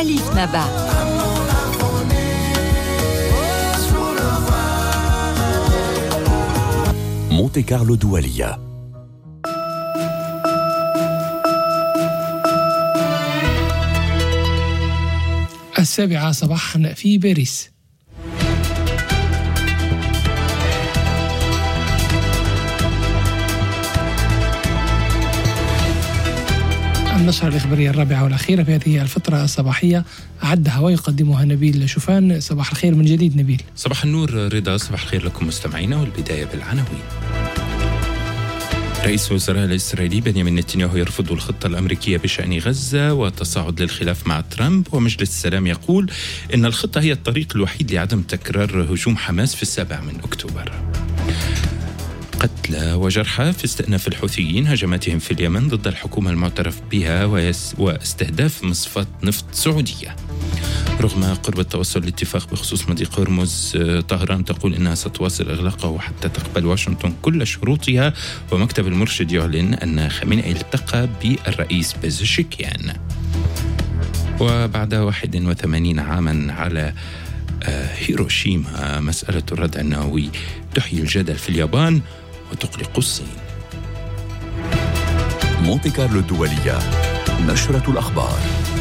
أليف نبا. مونتي كارلو دولية. السابعة صباحا في باريس. النشرة الإخبارية الرابعة والأخيرة في هذه الفترة الصباحية أعدها ويقدمها نبيل شوفان. صباح الخير من جديد نبيل. صباح النور رضا، صباح الخير لكم مستمعينا، والبداية بالعناوين. رئيس الوزراء الإسرائيلي بنيامين نتنياهو يرفض الخطة الأمريكية بشأن غزة وتصاعد للخلاف مع ترامب، ومجلس السلام يقول إن الخطة هي الطريق الوحيد لعدم تكرار هجوم حماس في 7 أكتوبر. قتلى وجرحى في استئناف الحوثيين هجماتهم في اليمن ضد الحكومة المعترف بها واستهداف مصفاة نفط سعودية. رغم قرب التوصل لاتفاق بخصوص مضيق هرمز، طهران تقول إنها ستواصل إغلاقه حتى تقبل واشنطن كل شروطها، ومكتب المرشد يعلن أن خامنئي التقى بالرئيس بيزشكيان. وبعد 81 عاما على هيروشيما، مسألة الردع النووي تحيي الجدل في اليابان وتقلق الصين. مونتي كارلو الدولية، نشرة الأخبار.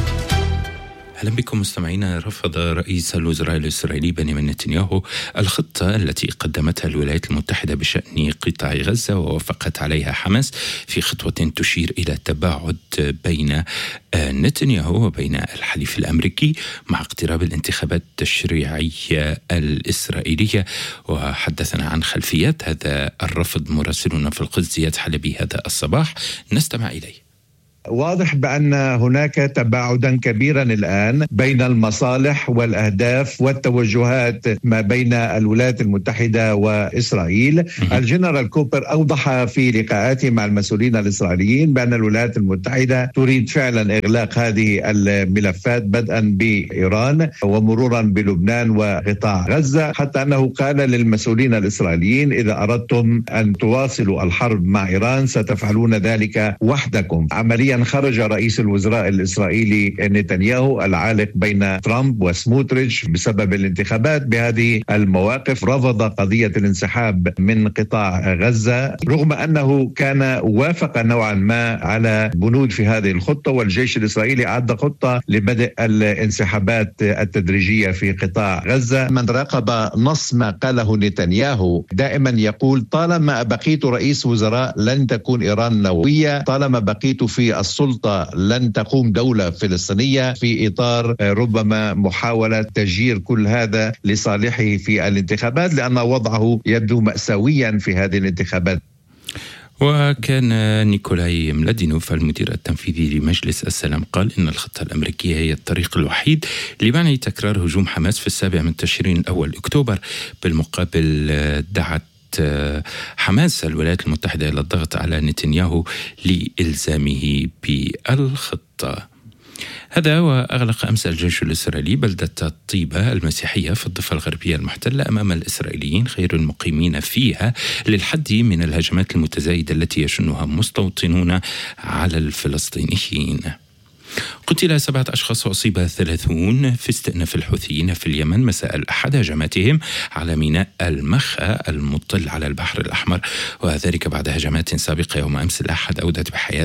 أهلا بكم مستمعينا. رفض رئيس الوزراء الإسرائيلي بنيامين نتنياهو الخطة التي قدمتها الولايات المتحدة بشأن قطاع غزة ووافقت عليها حماس في خطوة تشير إلى تباعد بين نتنياهو وبين الحليف الأمريكي مع اقتراب الانتخابات التشريعية الإسرائيلية. وحدثنا عن خلفيات هذا الرفض مراسلنا في القدس زياد حلبي هذا الصباح، نستمع إليه. واضح بأن هناك تباعدا كبيرا الآن بين المصالح والأهداف والتوجهات ما بين الولايات المتحدة وإسرائيل. الجنرال كوبر أوضح في لقاءاته مع المسؤولين الإسرائيليين بأن الولايات المتحدة تريد فعلا إغلاق هذه الملفات بدءا بإيران ومرورا بلبنان وقطاع غزة، حتى أنه قال للمسؤولين الإسرائيليين إذا أردتم أن تواصلوا الحرب مع إيران ستفعلون ذلك وحدكم. عمليا خرج رئيس الوزراء الإسرائيلي نتنياهو العالق بين ترامب وسموتريتش بسبب الانتخابات بهذه المواقف. رفض قضية الانسحاب من قطاع غزة رغم أنه كان وافق نوعا ما على بنود في هذه الخطة، والجيش الإسرائيلي أعد خطة لبدء الانسحابات التدريجية في قطاع غزة. من راقب نص ما قاله نتنياهو دائما يقول طالما بقيت رئيس وزراء لن تكون إيران نووية، طالما بقيت في السلطة لن تقوم دولة فلسطينية، في إطار ربما محاولة تجير كل هذا لصالحه في الانتخابات، لأن وضعه يبدو مأساويا في هذه الانتخابات. وكان نيكولاي ملادينوف المدير التنفيذي لمجلس السلام قال إن الخطة الأمريكية هي الطريق الوحيد لمنع تكرار هجوم حماس في 7 تشرين أكتوبر. بالمقابل دعت حماس الولايات المتحدة إلى الضغط على نتنياهو لإلزامه بالخطة. هذا وأغلق أمس الجيش الإسرائيلي بلدة طيبة المسيحية في الضفة الغربية المحتلة أمام الإسرائيليين غير المقيمين فيها للحد من الهجمات المتزايدة التي يشنها مستوطنون على الفلسطينيين. قتل 7 أشخاص وأصيب 30 في استئناف الحوثيين في اليمن مساء الأحد هجماتهم على ميناء المخا المطل على البحر الأحمر، وذلك بعد هجمات سابقة يوم أمس الأحد أودت بحياة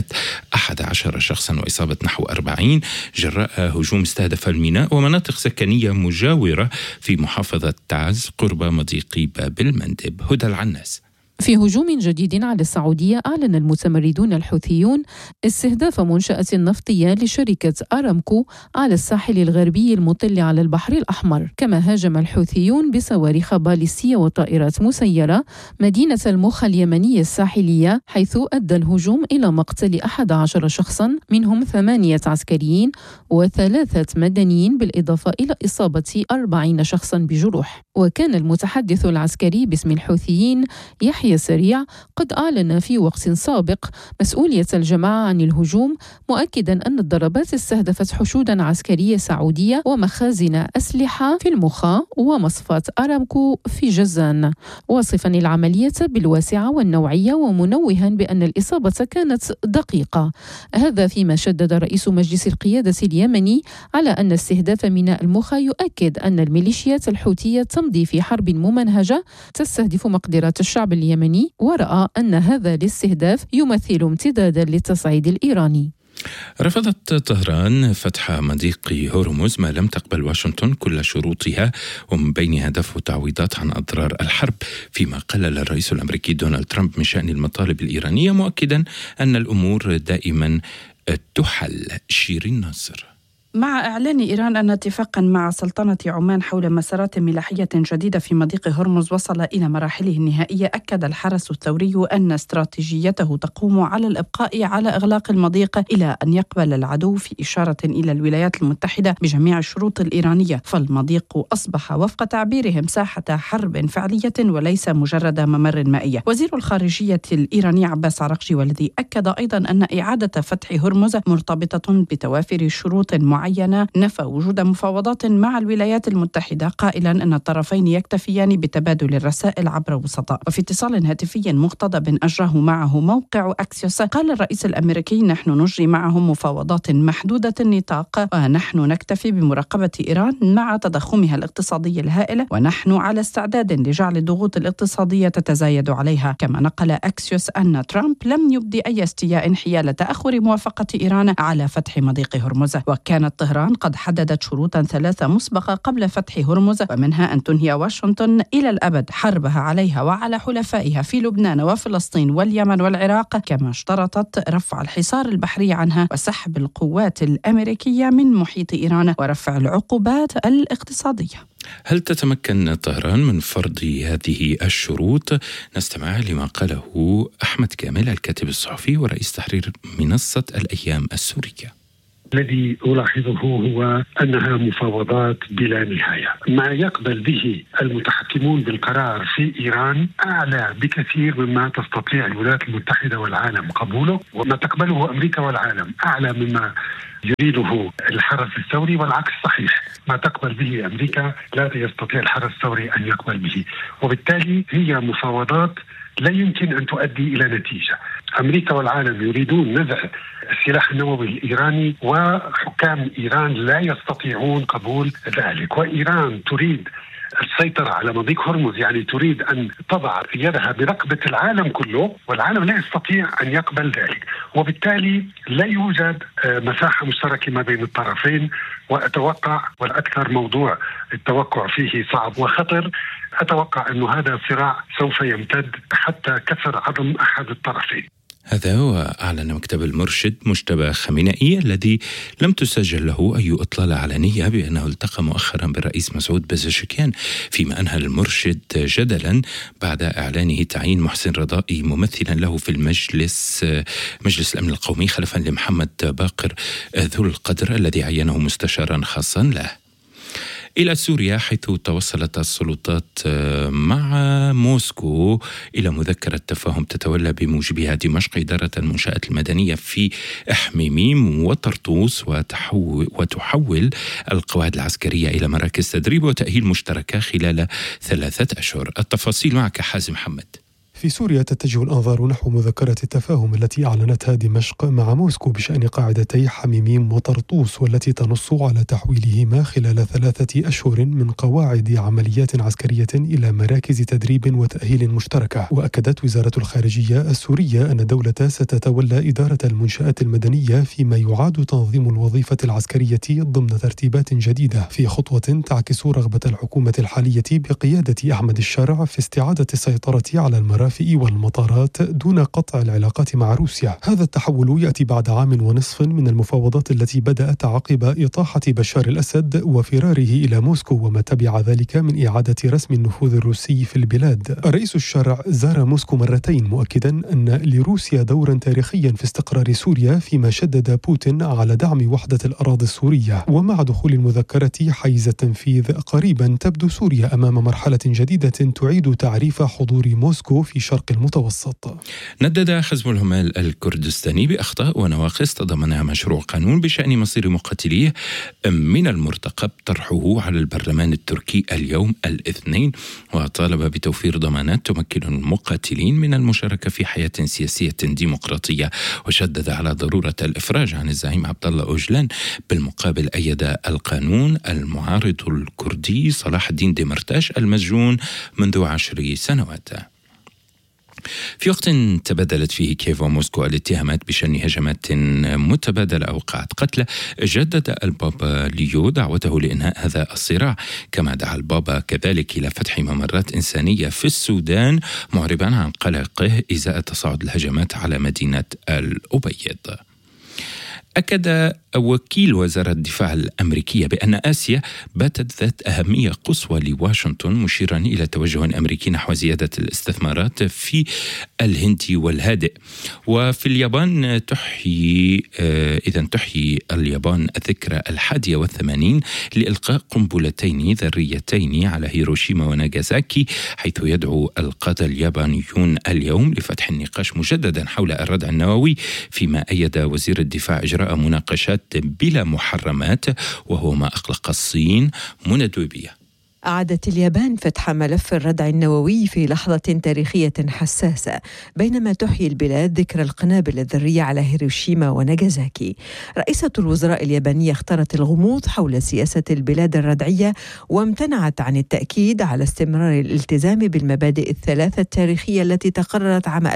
11 شخصا وإصابة نحو 40 جراء هجوم استهدف الميناء ومناطق سكنية مجاورة في محافظة تعز قرب مضيق باب المندب. هدى العناس. في هجوم جديد على السعودية، أعلن المتمردون الحوثيون استهداف منشأة نفطية لشركة أرامكو على الساحل الغربي المطل على البحر الأحمر. كما هاجم الحوثيون بصواريخ باليستية وطائرات مسيرة مدينة المخا اليمنية الساحلية، حيث أدى الهجوم إلى مقتل 11 شخصا منهم 8 عسكريين و3 مدنيين، بالإضافة إلى إصابة 40 شخصا بجروح. وكان المتحدث العسكري باسم الحوثيين يحيى يحيى سريع قد أعلن في وقت سابق مسؤولية الجماعة عن الهجوم، مؤكدا أن الضربات استهدفت حشودا عسكرية سعودية ومخازن أسلحة في المخا ومصفاة أرامكو في جازان، واصفا العملية بالواسعة والنوعية ومنوها بأن الإصابة كانت دقيقة. هذا فيما شدد رئيس مجلس القيادة اليمني على أن استهداف ميناء المخا يؤكد أن الميليشيات الحوثية تمضي في حرب ممنهجة تستهدف مقدرات الشعب اليمني، ورأى أن هذا الاستهداف يمثل امتدادا للتصعيد الإيراني. رفضت طهران فتح مضيق هرمز ما لم تقبل واشنطن كل شروطها، ومن بينها دفع تعويضات عن أضرار الحرب، فيما قلل الرئيس الأمريكي دونالد ترامب من شأن المطالب الإيرانية، مؤكدا أن الأمور دائما تحل. شيرين ناصر. مع إعلان إيران أن اتفاقا مع سلطنة عمان حول مسارات ملاحية جديدة في مضيق هرمز وصل إلى مراحله النهائية، أكد الحرس الثوري أن استراتيجيته تقوم على الإبقاء على إغلاق المضيق إلى أن يقبل العدو، في إشارة إلى الولايات المتحدة بجميع الشروط الإيرانية. فالمضيق أصبح وفق تعبيرهم ساحة حرب فعلية وليس مجرد ممر مائية. وزير الخارجية الإيراني عباس عراقجي، والذي أكد أيضا أن إعادة فتح هرمز مرتبطة بتوافر شروط معينة، نفى وجود مفاوضات مع الولايات المتحدة، قائلا أن الطرفين يكتفيان بتبادل الرسائل عبر وسطاء. وفي اتصال هاتفي مقتضب أجراه معه موقع أكسيوس، قال الرئيس الأمريكي: نحن نجري معهم مفاوضات محدودة النطاق، ونحن نكتفي بمراقبة إيران مع تضخمها الاقتصادي الهائل، ونحن على استعداد لجعل الضغوط الاقتصادية تتزايد عليها. كما نقل أكسيوس أن ترامب لم يبدي أي استياء حيال تأخر موافقة إيران على فتح مضيق هرمز. وكانت طهران قد حددت شروطا 3 مسبقة قبل فتح هرمز، ومنها أن تنهي واشنطن إلى الأبد حربها عليها وعلى حلفائها في لبنان وفلسطين واليمن والعراق، كما اشترطت رفع الحصار البحري عنها وسحب القوات الأمريكية من محيط إيران ورفع العقوبات الاقتصادية. هل تتمكن طهران من فرض هذه الشروط؟ نستمع لما قاله أحمد كامل، الكاتب الصحفي ورئيس تحرير منصة الأيام السورية. الذي ألاحظه هو أنها مفاوضات بلا نهاية. ما يقبل به المتحكمون بالقرار في إيران أعلى بكثير مما تستطيع الولايات المتحدة والعالم قبوله، وما تقبله أمريكا والعالم أعلى مما يريده الحرس الثوري، والعكس صحيح. ما تقبل به أمريكا لا يستطيع الحرس الثوري أن يقبل به، وبالتالي هي مفاوضات لا يمكن أن تؤدي إلى نتيجة. أمريكا والعالم يريدون نزع السلاح النووي الإيراني، وحكام إيران لا يستطيعون قبول ذلك. وإيران تريد السيطرة على مضيق هرمز، يعني تريد أن تضع يدها برقبة العالم كله، والعالم لا يستطيع أن يقبل ذلك، وبالتالي لا يوجد مساحة مشتركة ما بين الطرفين. وأتوقع، والأكثر موضوع التوقع فيه صعب وخطر، أتوقع أن هذا الصراع سوف يمتد حتى كسر عظم أحد الطرفين. هذا وأعلن مكتب المرشد مجتبى خامنئي الذي لم تسجل له أي إطلالة علنية بأنه التقى مؤخرا بالرئيس مسعود بزشكيان، فيما أنهى المرشد جدلا بعد إعلانه تعيين محسن رضائي ممثلا له في مجلس الأمن القومي خلفا لمحمد باقر ذو القدر الذي عينه مستشارا خاصا له. إلى سوريا، حيث توصلت السلطات مع موسكو إلى مذكرة تفاهم تتولى بموجبها دمشق إدارة المنشآت المدنية في حميميم وطرطوس، وتحول القواعد العسكرية إلى مراكز تدريب وتأهيل مشتركة خلال 3 أشهر. التفاصيل معك حازم محمد. في سوريا تتجه الأنظار نحو مذكرة التفاهم التي أعلنتها دمشق مع موسكو بشأن قاعدتي حميميم وطرطوس، والتي تنص على تحويلهما خلال 3 أشهر من قواعد عمليات عسكرية إلى مراكز تدريب وتأهيل مشتركة. وأكدت وزارة الخارجية السورية أن الدولة ستتولى إدارة المنشآت المدنية فيما يعاد تنظيم الوظيفة العسكرية ضمن ترتيبات جديدة، في خطوة تعكس رغبة الحكومة الحالية بقيادة أحمد الشارع في استعادة السيطرة على المرافق والمطارات دون قطع العلاقات مع روسيا. هذا التحول يأتي بعد 1.5 عام من المفاوضات التي بدأت عقب إطاحة بشار الأسد وفراره إلى موسكو، وما تبع ذلك من إعادة رسم النفوذ الروسي في البلاد. الرئيس الشارع زار موسكو مرتين، مؤكدا أن لروسيا دورا تاريخيا في استقرار سوريا، فيما شدد بوتين على دعم وحدة الأراضي السورية. ومع دخول المذكرة حيز التنفيذ قريبا، تبدو سوريا أمام مرحلة جديدة تعيد تعريف حضور موسكو في في شرق المتوسط. ندد حزب العمال الكردستاني بأخطاء ونواقص تضمنها مشروع قانون بشأن مصير مقاتليه من المرتقب طرحه على البرلمان التركي اليوم الاثنين، وطالب بتوفير ضمانات تمكن المقاتلين من المشاركة في حياة سياسية ديمقراطية، وشدد على ضرورة الإفراج عن الزعيم عبد الله أوجلان. بالمقابل أيد القانون المعارض الكردي صلاح الدين ديمرتاش المسجون منذ 10 سنوات. في وقت تبادلت فيه كييف وموسكو الاتهامات بشأن هجمات متبادلة أوقعت قتلى، جدد البابا ليو دعوته لإنهاء هذا الصراع، كما دعا البابا كذلك إلى فتح ممرات إنسانية في السودان، معربا عن قلقه إزاء تصاعد الهجمات على مدينة الأبيض. أكد وكيل وزارة الدفاع الأمريكية بأن آسيا باتت ذات أهمية قصوى لواشنطن، مشيرا إلى توجه أمريكي نحو زيادة الاستثمارات في الهند والهادئ. وفي اليابان تحيي اليابان الذكرى 81 لإلقاء قنبلتين ذريتين على هيروشيما وناغازاكي، حيث يدعو القادة اليابانيون اليوم لفتح النقاش مجددا حول الردع النووي، فيما أيد وزير الدفاع إجراء مناقشات بلا محرمات، وهو ما أقلق الصين. منى دويبية. أعادت اليابان فتح ملف الردع النووي في لحظة تاريخية حساسة، بينما تحيي البلاد ذكرى القنابل الذرية على هيروشيما وناغازاكي. رئيسة الوزراء اليابانية اختارت الغموض حول سياسة البلاد الردعية، وامتنعت عن التأكيد على استمرار الالتزام بالمبادئ الثلاثة التاريخية التي تقررت عام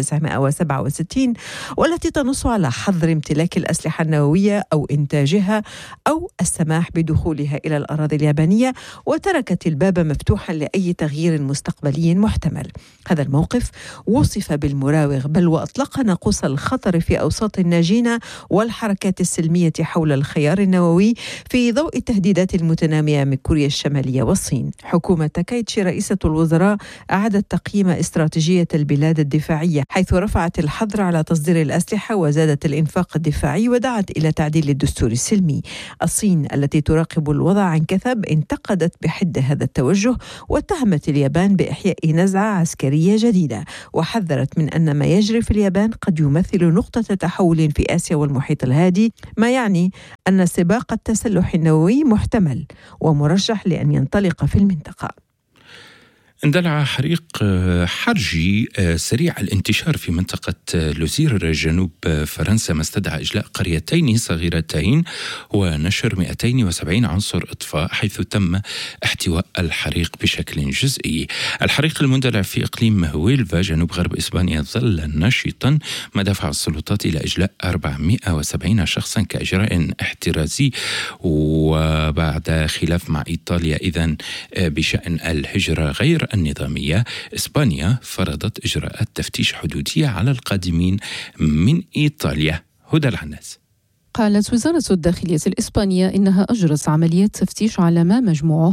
1967 والتي تنص على حظر امتلاك الأسلحة النووية أو إنتاجها أو السماح بدخولها إلى الأراضي اليابانية، وتركت الباب مفتوحا لأي تغيير مستقبلي محتمل. هذا الموقف وصف بالمراوغ، بل وأطلق ناقوس الخطر في أوساط الناجين والحركات السلمية حول الخيار النووي في ضوء التهديدات المتنامية من كوريا الشمالية والصين. حكومة تاكايتشي رئيسة الوزراء أعادت تقييم استراتيجية البلاد الدفاعية، حيث رفعت الحظر على تصدير الأسلحة وزادت الإنفاق الدفاعي ودعت إلى تعديل الدستور السلمي. الصين التي تراقب الوضع عن كثب انتقدت بحد هذا التوجه، واتهمت اليابان بإحياء نزعة عسكرية جديدة، وحذرت من أن ما يجري في اليابان قد يمثل نقطة تحول في آسيا والمحيط الهادي، ما يعني أن سباق التسلح النووي محتمل ومرشح لأن ينطلق في المنطقة. اندلع حريق حرجي سريع الانتشار في منطقة لوزير جنوب فرنسا، ما استدعى إجلاء قريتين صغيرتين ونشر 270 عنصر إطفاء، حيث تم احتواء الحريق بشكل جزئي. الحريق المندلع في إقليم هويلفا جنوب غرب إسبانيا ظل نشطا، ما دفع السلطات إلى إجلاء 470 شخصا كإجراء احترازي، وبعد خلاف مع إيطاليا إذن بشأن الهجرة غير النظامية، إسبانيا فرضت إجراءات تفتيش حدودية على القادمين من إيطاليا. هدى العناس. قالت وزارة الداخلية الإسبانية إنها أجرت عمليات تفتيش على ما مجموعه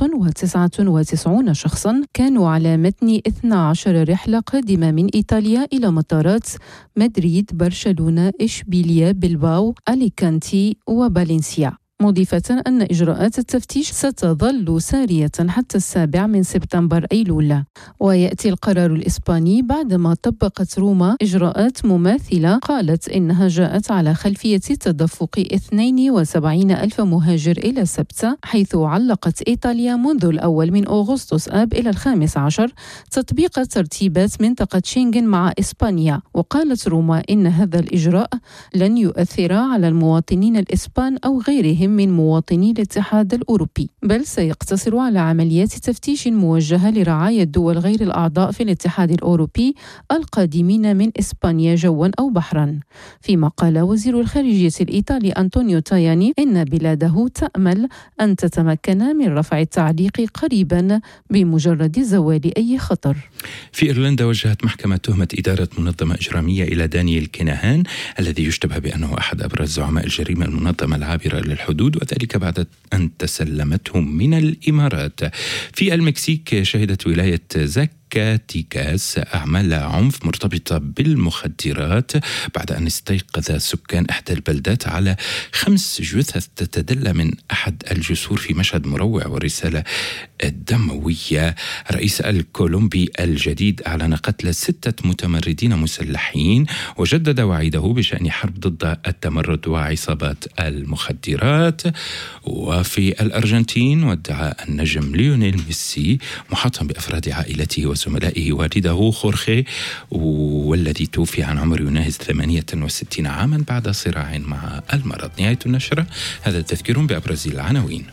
199 شخصا كانوا على متن 12 رحلة قادمة من إيطاليا إلى مطارات مدريد، برشلونة، إشبيلية، بلباو، أليكانتي وفالنسيا، مضيفة أن إجراءات التفتيش ستظل سارية حتى 7 سبتمبر أيلول. ويأتي القرار الإسباني بعدما طبقت روما إجراءات مماثلة قالت إنها جاءت على خلفية تدفق 72 ألف مهاجر إلى سبتة، حيث علقت إيطاليا منذ الأول من أغسطس آب إلى 15 تطبيق ترتيبات منطقة شنغن مع إسبانيا. وقالت روما إن هذا الإجراء لن يؤثر على المواطنين الإسبان أو غيرهم من مواطني الاتحاد الأوروبي، بل سيقتصر على عمليات تفتيش موجهة لرعاية الدول غير الأعضاء في الاتحاد الأوروبي القادمين من إسبانيا جوا أو بحرا. فيما قال وزير الخارجية الإيطالي أنطونيو تاياني إن بلاده تأمل أن تتمكن من رفع التعليق قريبا بمجرد زوال أي خطر. في إيرلندا وجهت محكمة تهمة إدارة منظمة إجرامية إلى دانيال كيناهان الذي يشتبه بأنه أحد أبرز زعماء الجريمة المنظمة العابرة للحدود، وذلك بعد أن تسلمتهم من الإمارات. في المكسيك شهدت ولاية زاكاتيكاس أعمال عنف مرتبطة بالمخدرات بعد أن استيقظ سكان إحدى البلدات على 5 جثث تتدلى من أحد الجسور في مشهد مروع ورسالة دموية. رئيس الكولومبي الجديد أعلن قتل 6 متمردين مسلحين وجدد وعيده بشأن حرب ضد التمرد وعصابات المخدرات. وفي الأرجنتين ودع النجم ليونيل ميسي محاطا بأفراد عائلته وزملائه والده خورخي والذي توفي عن عمر يناهز 68 عاما بعد صراع مع المرض. نهاية النشرة، هذا تذكير بأبرز العناوين.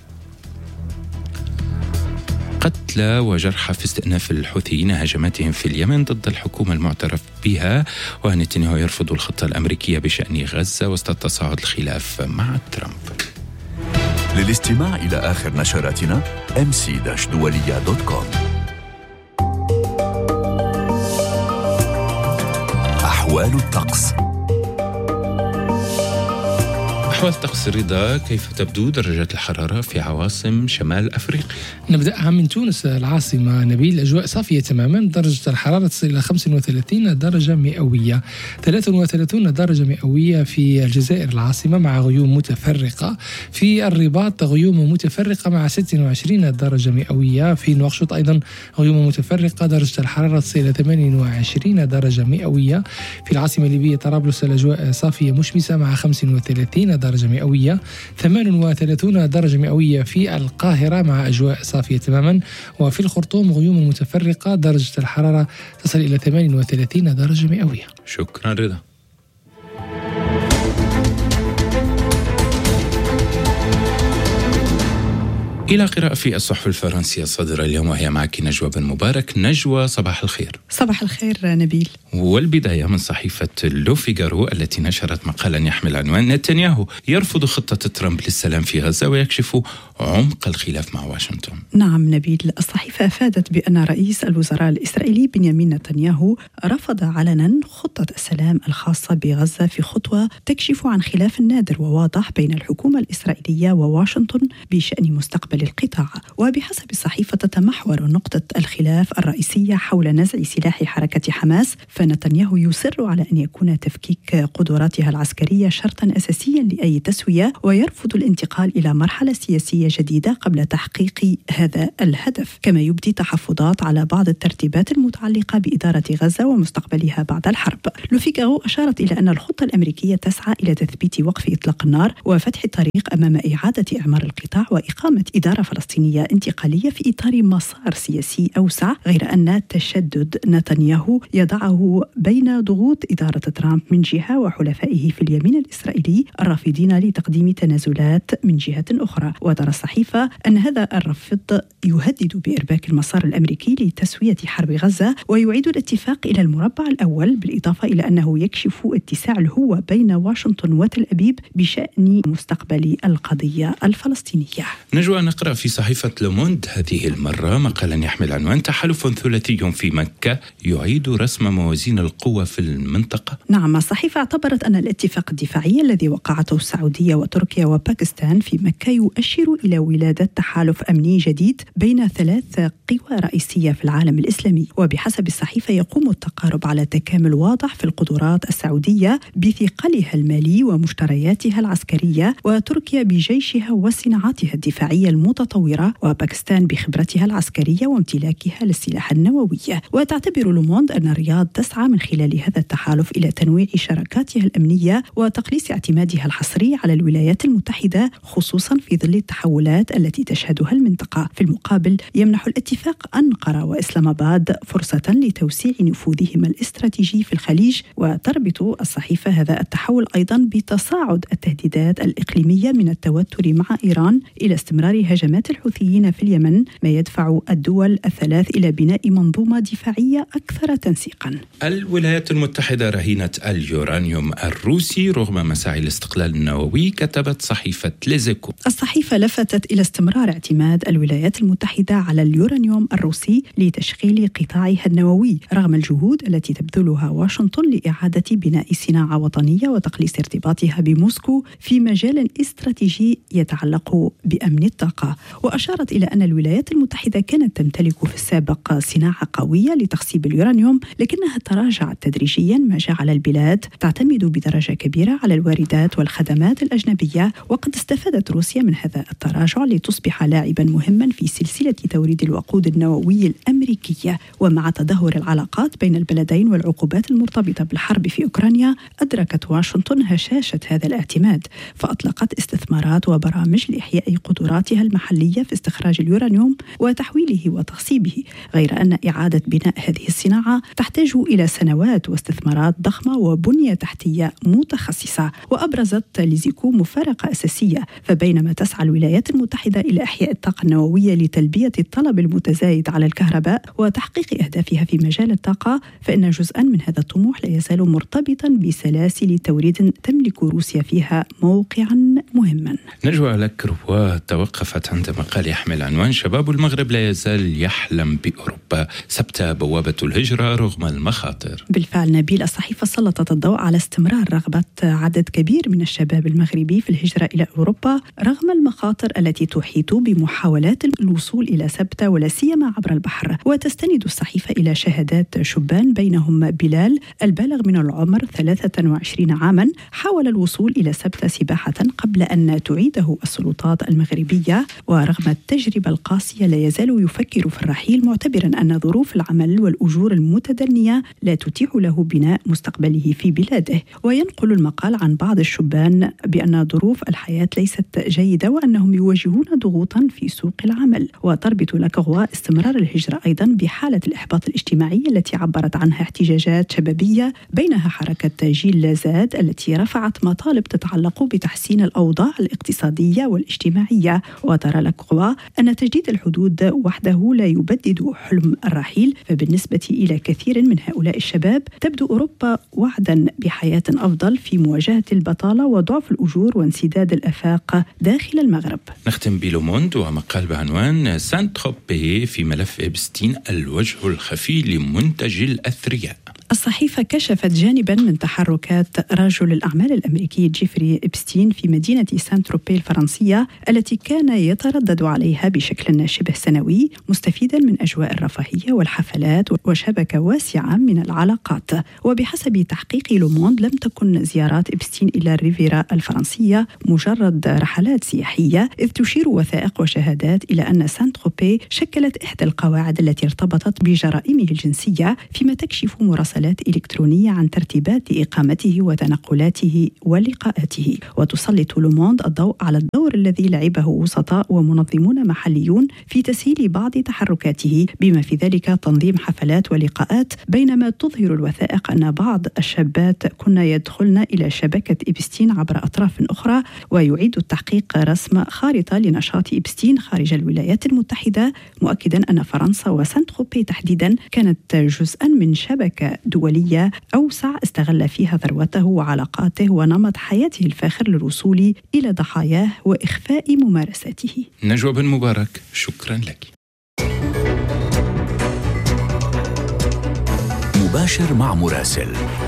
قتلى وجرحى في استئناف الحوثيين هجماتهم في اليمن ضد الحكومة المعترف بها، ونتنياهو يرفض الخطة الأمريكية بشأن غزة وسط تصاعد الخلاف مع ترامب. للاستماع إلى آخر نشراتنا mc-dualiya.com. أحوال الطقس. أحوال الطقس رضا، كيف تبدو درجات الحرارة في عواصم شمال أفريقيا؟ نبدأها من تونس العاصمة نبيل، أجواء صافية تماما، درجة الحرارة تصل إلى 35 درجة مئوية، 33 درجة مئوية في الجزائر العاصمة مع غيوم متفرقة، في الرباط غيوم متفرقة مع 26 درجة مئوية، في نواكشوط أيضا غيوم متفرقة، درجة الحرارة تصل إلى 28 درجة مئوية، في العاصمة الليبية طرابلس الأجواء صافية مشمسة مع 35 درجة مئوية، 38 درجة مئوية في القاهرة مع أجواء صافية تماما، وفي الخرطوم غيوم متفرقة، درجة الحرارة تصل إلى 38 درجة مئوية. شكرا رضا. إلى قراءة في الصحف الفرنسية الصادرة اليوم، وهي معك نجوى بن مبارك. نجوى، صباح الخير. صباح الخير نبيل. والبداية من صحيفة لو فيغارو التي نشرت مقالا يحمل عنوان نتنياهو يرفض خطة ترامب للسلام في غزة ويكشف عمق الخلاف مع واشنطن. نعم نبيل، الصحيفة أفادت بأن رئيس الوزراء الإسرائيلي بنيامين نتنياهو رفض علنا خطة السلام الخاصة بغزة في خطوة تكشف عن خلاف نادر وواضح بين الحكومة الإسرائيلية وواشنطن بشأن مستقبل القطاع. وبحسب الصحيفة تتمحور نقطة الخلاف الرئيسية حول نزع سلاح حركة حماس، فنتنياهو يصر على أن يكون تفكيك قدراتها العسكرية شرطا أساسيا لأي تسوية، ويرفض الانتقال إلى مرحلة سياسية جديدة قبل تحقيق هذا الهدف. كما يبدي تحفظات على بعض الترتيبات المتعلقة بإدارة غزة ومستقبلها بعد الحرب. لو فيغارو أشارت إلى أن الخطة الأمريكية تسعى إلى تثبيت وقف إطلاق النار وفتح الطريق أمام إعادة إعمار القطاع وإقامة إدارة فلسطينية انتقالية في إطار مسار سياسي أوسع، غير أن تشدد نتنياهو يضعه بين ضغوط إدارة ترامب من جهة وحلفائه في اليمين الإسرائيلي الرافضين لتقديم تنازلات من جهة أخرى. وترى الصحيفة أن هذا الرفض يهدد بإرباك المسار الأمريكي لتسوية حرب غزة ويعيد الاتفاق إلى المربع الأول، بالإضافة إلى أنه يكشف اتساع الهوة بين واشنطن وتل أبيب بشأن مستقبل القضية الفلسطينية. نجوى، نقرأ في صحيفة لوموند هذه المرة مقالا يحمل عنوان تحالف ثلاثي في مكة يعيد رسم موازين القوة في المنطقة. نعم، الصحيفة اعتبرت أن الاتفاق الدفاعي الذي وقعته السعودية وتركيا وباكستان في مكة يؤشر إلى ولادة تحالف أمني جديد بين 3 قوى رئيسية في العالم الإسلامي. وبحسب الصحيفة يقوم التقارب على تكامل واضح في القدرات السعودية بثقلها المالي ومشترياتها العسكرية، وتركيا بجيشها وصناعاتها الدفاعية المتطورة، وباكستان بخبرتها العسكرية وامتلاكها للسلاح النووي. وتعتبر لوموند أن الرياض تسعى من خلال هذا التحالف إلى تنويع شراكاتها الأمنية وتقليص اعتمادها الحصري على الولايات المتحدة، خصوصا في ظل التحولات التي تشهدها المنطقة. في المقابل يمنح الاتفاق أنقرة وإسلام آباد فرصة لتوسيع نفوذهما الاستراتيجي في الخليج. وتربط الصحيفة هذا التحول أيضا بتصاعد التهديدات الإقليمية من التوتر مع إيران إلى استمرار هجمات الحوثيين في اليمن، ما يدفع الدول الثلاث إلى بناء منظومة دفاعية أكثر تنسيقا. الولايات المتحدة رهينة اليورانيوم الروسي رغم مساعي الاستقلال النووي، كتبت صحيفة ليزيكو. الصحيفة لفتت إلى استمرار اعتماد الولايات المتحدة على اليورانيوم الروسي لتشغيل قطاعها النووي رغم الجهود التي تبذلها واشنطن لإعادة بناء صناعة وطنية وتقليص ارتباطها بموسكو في مجال استراتيجي يتعلق بأمن الطاقة. الطاقة. وأشارت إلى أن الولايات المتحدة كانت تمتلك في السابق صناعة قوية لتخصيب اليورانيوم، لكنها تراجعت تدريجيا، ما جعل البلاد تعتمد بدرجة كبيرة على الواردات والخدمات الأجنبية. وقد استفادت روسيا من هذا التراجع لتصبح لاعبا مهما في سلسلة توريد الوقود النووي الأمريكية. ومع تدهور العلاقات بين البلدين والعقوبات المرتبطة بالحرب في أوكرانيا، أدركت واشنطن هشاشة هذا الاعتماد، فأطلقت استثمارات وبرامج لإحياء قدراتها المحلية في استخراج اليورانيوم وتحويله وتخصيبه، غير أن إعادة بناء هذه الصناعة تحتاج إلى سنوات واستثمارات ضخمة وبنية تحتية متخصصة. وأبرزت ليزيكو مفارقة أساسية، فبينما تسعى الولايات المتحدة إلى إحياء الطاقة النووية لتلبية الطلب المتزايد على الكهرباء وتحقيق أهدافها في مجال الطاقة، فإن جزءا من هذا الطموح لا يزال مرتبطا بسلاسل توريد تملك روسيا فيها موقعا مهما. نجوى لكروا توقفت عند مقال يحمل عنوان شباب المغرب لا يزال يحلم بأوروبا، ثبت بوابة الهجرة رغم المخاطر. بالفعل نبيل، الصحيفة سلطت الضوء على استمرار رغبة عدد كبير من الشباب المغربي في الهجرة إلى أوروبا رغم المخاطر التي تحيط بمحاولات الوصول إلى سبتة ولا سيما عبر البحر. وتستند الصحيفة إلى شهادات شبان بينهم بلال البالغ من العمر 23 عاما حاول الوصول إلى سبتة سباحة قبل أن تعيده السلطات المغربية، ورغم التجربة القاسية لا يزال يفكر في الرحيل، معتبرا أن ظروف العمل والأجور المتدنية لا تتيح له بناء مستقبله في بلاده. وينقل المقال عن بعض الشبان بأن ظروف الحياة ليست جيدة وأنهم يواجهون ضغوطا في سوق العمل. وتربط لكغوا استمرار الهجرة أيضا بحالة الإحباط الاجتماعي التي عبرت عنها احتجاجات شبابية، بينها حركة جيل لا زاد التي رفعت مطالب تتعلق بتحسين الأوضاع الاقتصادية والاجتماعية. وترى لكغوا أن تجديد الحدود وحده لا يبدد حلم الرحيل، فبالنسبة إلى كثير من هؤلاء الشباب تبدو أوروبا وعدا بحياة أفضل في مواجهة البطالة وضعف الأجور وانسداد الآفاق داخل المغرب. نختم بلوموند ومقال بعنوان سانت تروبي في ملف إبستين، الوجه الخفي لمنتج الأثرياء. الصحيفة كشفت جانبا من تحركات رجل الأعمال الأمريكي جيفري إبستين في مدينة سانت تروبي الفرنسية التي كان يتردد عليها بشكل شبه سنوي، مستفيدا من أجواء الرفاهية والحفلات وشبكة واسعة من العلاقات. وبحسب تحقيق لوموند لم تكن زيارات إبستين إلى الريفيرا الفرنسية مجرد رحلات سياحية، إذ تشير وثائق وشهادات إلى أن سانت تروبي شكلت إحدى القواعد التي ارتبطت بجرائمه الجنسية، فيما تكشف مراسلات إلكترونية عن ترتيبات إقامته وتنقلاته ولقاءاته. وتسلط لوموند الضوء على الدور الذي لعبه وسطاء ومنظمون محليون في تسهيل بعض تحركاته، بما في ذلك تنظيم حفلات ولقاءات، بينما تظهر الوثائق أن بعض الشابات كن يدخلن إلى شبكة إبستين عبر أطراف أخرى. ويعيد التحقيق رسم خارطة لنشاط إبستين خارج الولايات المتحدة، مؤكدا أن فرنسا وسانت تروبي تحديدا كانت جزءا من شبكة دولية أوسع استغل فيها ثروته وعلاقاته ونمط حياته الفاخر للوصول إلى ضحاياه وإخفاء ممارساته. نجوى بن مبارك، شكرا لك. مباشر مع مراسل.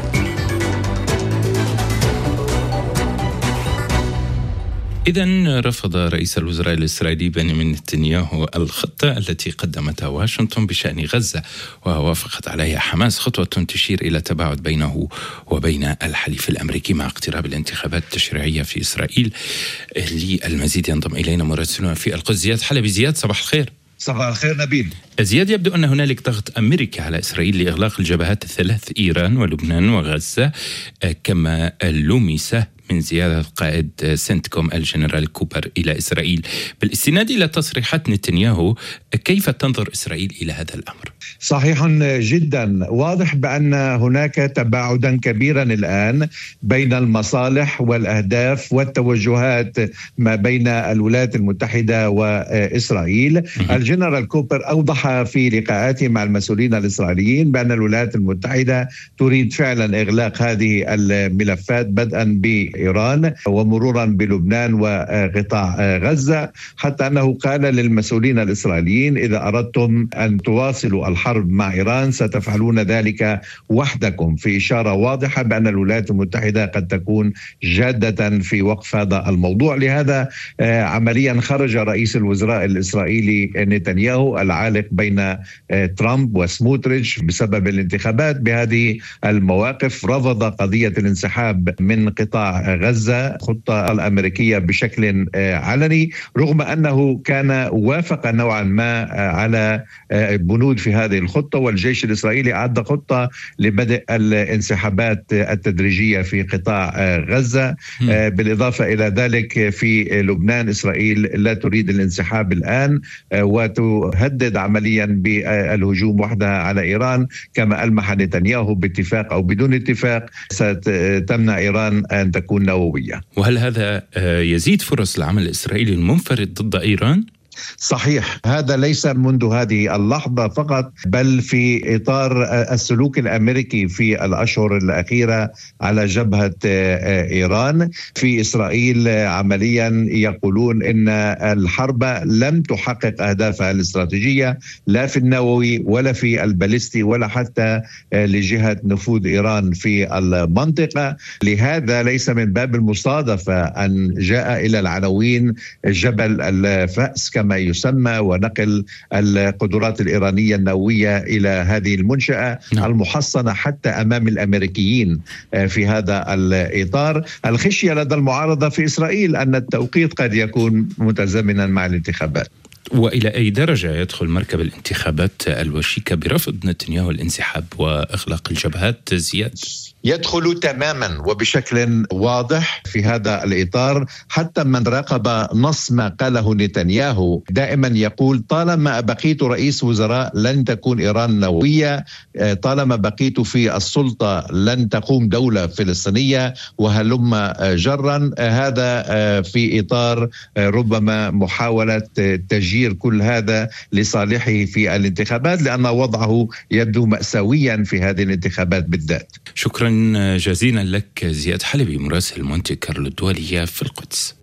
إذن رفض رئيس الوزراء الإسرائيلي بنيامين نتنياهو الخطة التي قدمتها واشنطن بشأن غزة، ووافقت عليها حماس، خطوة تشير إلى تباعد بينه وبين الحليف الأمريكي مع اقتراب الانتخابات التشريعية في إسرائيل. للمزيد ينضم إلينا مراسلنا في القدس زياد حلبي. زياد، صباح الخير. صباح الخير نبيل. زياد، يبدو أن هنالك ضغط أمريكي على إسرائيل لإغلاق الجبهات الثلاث، إيران ولبنان وغزة، كما لمس من زيارة قائد سنتكوم الجنرال كوبر إلى إسرائيل. بالاستناد إلى تصريحات نتنياهو، كيف تنظر إسرائيل إلى هذا الأمر؟ صحيح جدا، واضح بأن هناك تباعدا كبيرا الآن بين المصالح والأهداف والتوجهات ما بين الولايات المتحدة وإسرائيل. الجنرال كوبر أوضح في لقاءاته مع المسؤولين الإسرائيليين بأن الولايات المتحدة تريد فعلا إغلاق هذه الملفات بدءا إيران ومرورا بلبنان وقطاع غزة، حتى أنه قال للمسؤولين الإسرائيليين إذا أردتم أن تواصلوا الحرب مع إيران ستفعلون ذلك وحدكم، في إشارة واضحة بأن الولايات المتحدة قد تكون جادة في وقف هذا الموضوع. لهذا عمليا خرج رئيس الوزراء الإسرائيلي نتنياهو العالق بين ترامب وسموتريتش بسبب الانتخابات بهذه المواقف، رفض قضية الانسحاب من قطاع غزة خطة الأمريكية بشكل علني، رغم أنه كان وافق نوعا ما على بنود في هذه الخطة، والجيش الإسرائيلي أعد خطة لبدء الانسحابات التدريجية في قطاع غزة. بالإضافة إلى ذلك في لبنان إسرائيل لا تريد الانسحاب الآن وتهدد عمليا بالهجوم وحدها على إيران، كما ألمح نتنياهو باتفاق أو بدون اتفاق ستمنع إيران أن تكون نووية. وهل هذا يزيد فرص العمل الإسرائيلي المنفرد ضد إيران؟ صحيح، هذا ليس منذ هذه اللحظة فقط، بل في إطار السلوك الأمريكي في الأشهر الأخيرة على جبهة إيران. في إسرائيل عمليا يقولون إن الحرب لم تحقق أهدافها الاستراتيجية لا في النووي ولا في الباليستي ولا حتى لجهة نفوذ إيران في المنطقة. لهذا ليس من باب المصادفة أن جاء إلى العناوين جبل الفأس كما يسمى، ونقل القدرات الإيرانية النووية إلى هذه المنشأة المحصنة حتى أمام الأمريكيين. في هذا الإطار الخشية لدى المعارضة في إسرائيل أن التوقيت قد يكون متزامنا مع الانتخابات. وإلى أي درجة يدخل مركب الانتخابات الوشيكة برفض نتنياهو الانسحاب وإغلاق الجبهات زياد؟ يدخل تماما وبشكل واضح في هذا الإطار. حتى من راقب نص ما قاله نتنياهو دائما يقول طالما بقيت رئيس وزراء لن تكون إيران نووية، طالما بقيت في السلطة لن تقوم دولة فلسطينية، وهلم جرا. هذا في إطار ربما محاولة تجير كل هذا لصالحه في الانتخابات، لأن وضعه يبدو مأساويا في هذه الانتخابات بالذات. شكرا جزيلا لك زياد حلبي مراسل مونتي كارلو الدولية في القدس.